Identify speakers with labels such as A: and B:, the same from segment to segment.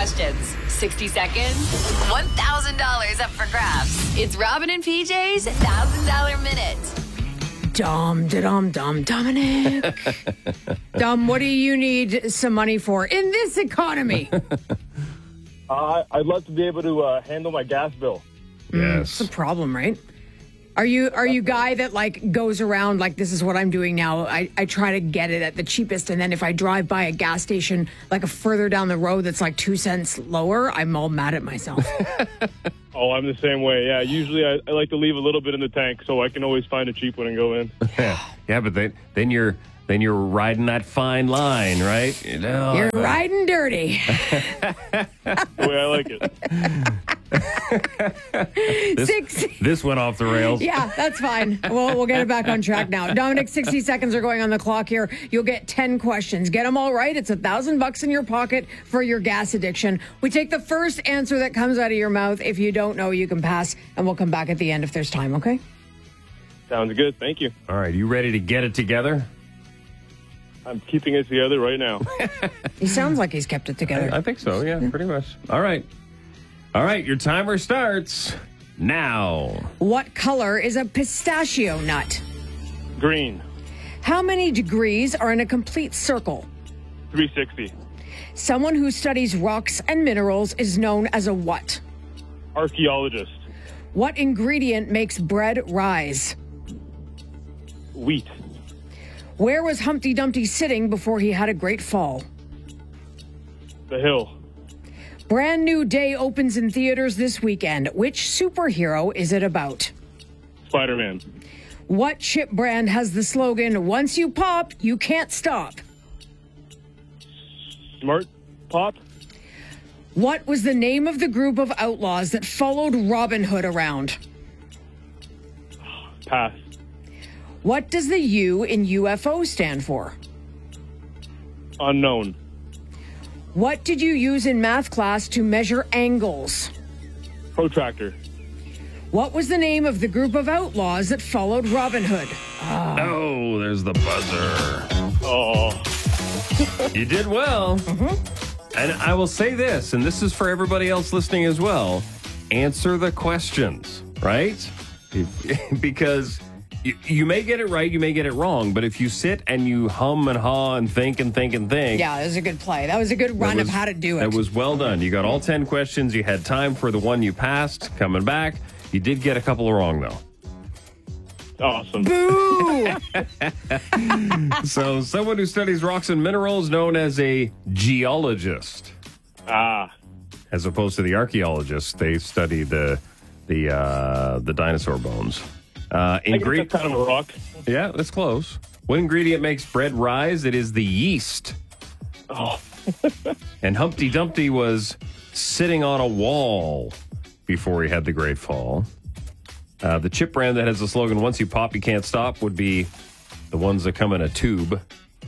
A: questions. 60 seconds, $1,000 up for grabs. It's Robin and PJ's $1,000 Minute.
B: Dom, Dominic. Dom, what do you need some money for in this economy?
C: I'd love to be able to handle my gas bill.
B: It's a problem, right? Are you guy that like goes around like this is what I'm doing now? I try to get it at the cheapest, and then if I drive by a gas station like a further down the road that's like 2 cents lower, I'm all mad at myself.
C: Oh, I'm the same way. Yeah, usually I like to leave a little bit in the tank so I can always find a cheap one and go in.
D: Yeah, but then you're riding that fine line, right? You know,
B: You're riding dirty.
C: The way I like it.
D: This went off the rails.
B: Yeah, that's fine. We'll get it back on track now. Dominic, 60 seconds are going on the clock here. You'll get 10 questions. Get them all right. It's $1,000 in your pocket for your gas addiction. We take the first answer that comes out of your mouth. If you don't know, you can pass, and we'll come back at the end if there's time, okay?
C: Sounds good. Thank you.
D: All right, you ready to get it together?
C: I'm keeping it together right now.
B: He sounds like he's kept it together.
D: I think so, yeah, pretty much. All right, your timer starts now.
B: What color is a pistachio nut?
C: Green.
B: How many degrees are in a complete circle?
C: 360.
B: Someone who studies rocks and minerals is known as a what?
C: Archaeologist.
B: What ingredient makes bread rise?
C: Wheat.
B: Where was Humpty Dumpty sitting before he had a great fall?
C: The Hill.
B: Brand New Day opens in theaters this weekend. Which superhero is it about?
C: Spider-Man.
B: What chip brand has the slogan, once you pop, you can't stop?
C: Smart Pop.
B: What was the name of the group of outlaws that followed Robin Hood around?
C: Pass.
B: What does the U in UFO stand for?
C: Unknown.
B: What did you use in math class to measure angles?
C: Protractor.
B: What was the name of the group of outlaws that followed Robin Hood?
D: Oh, there's the buzzer.
C: Oh.
D: You did well. And I will say this, and this is for everybody else listening as well. Answer the questions, right? Because you may get it right, you may get it wrong, but if you sit and you hum and haw and think and think and think.
B: Yeah, that was a good play. That was a good run of how to do it.
D: That was well done. You got all 10 questions. You had time for the one you passed coming back. You did get a couple wrong, though.
C: Awesome.
B: Boo!
D: So someone who studies rocks and minerals known as a geologist. As opposed to the archaeologists, they study the dinosaur bones.
C: I guess that's kind of a rock.
D: Yeah, that's close. What ingredient makes bread rise? It is the yeast.
C: Oh.
D: And Humpty Dumpty was sitting on a wall before he had the great fall. The chip brand that has the slogan, once you pop, you can't stop, would be the ones that come in a tube.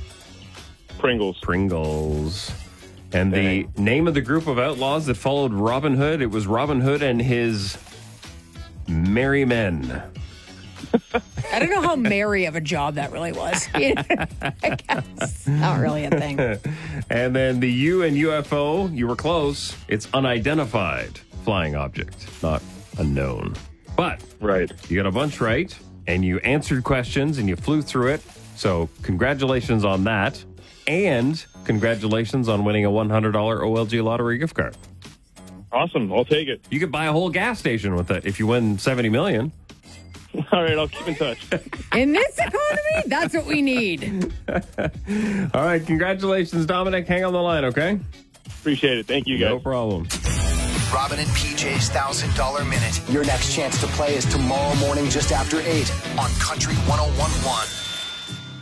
C: Pringles.
D: And the name of the group of outlaws that followed Robin Hood, it was Robin Hood and his merry men.
B: I don't know how merry of a job that really was. I guess not really a thing.
D: And then the U in UFO, you were close. It's unidentified flying object, not unknown. But
C: right,
D: you got a bunch right, and you answered questions, and you flew through it. So congratulations on that. And congratulations on winning a $100 OLG lottery gift card.
C: Awesome. I'll take it.
D: You could buy a whole gas station with it if you win $70 million.
C: All right, I'll keep in touch.
B: In this economy, that's what we need.
D: All right, congratulations, Dominic. Hang on the line, okay?
C: Appreciate it. Thank you, guys.
D: No problem.
E: Robin and PJ's $1,000 Minute. Your next chance to play is tomorrow morning just after 8 on Country 101.1.